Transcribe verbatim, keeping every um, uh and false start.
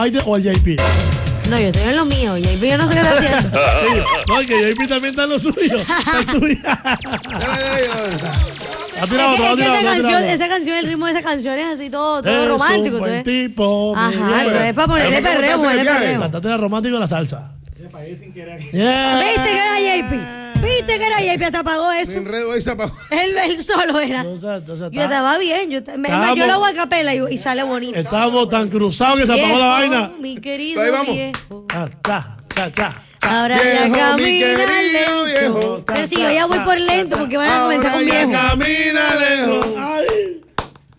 o el J P. No, yo estoy en lo mío. J P yo no sé qué está haciendo. Sí, no, es que J P también está en lo suyo. Está en suyo. Ha tirado Es que, otro, ha es que tirado esa, otro, ha canción, tirado esa canción, el ritmo de esa canción es así todo, todo Es romántico. un buen Entonces, tipo. ajá, entonces es para ponerle perreo, ponerle perreo. Cantate de romántico en la salsa. Yeah. ¿Viste que era J P? ¿Viste que era J P? Hasta apagó eso. Me enredo ahí, se apagó. Él, él solo era. Entonces, entonces, Yo estaba bien. Yo, me, Estábamos- yo lo hago a capela y, y sale bonito. Estábamos tan cruzados que se apagó la Viejo, vaina. Mi querido Ahí vamos. viejo. Ah, cha, cha, cha. Ahora Viejo, ya mi camina querido lento. viejo. Pero si yo ya voy por lento porque van a comenzar Ahora con ya viejo. camina lejos. Ay.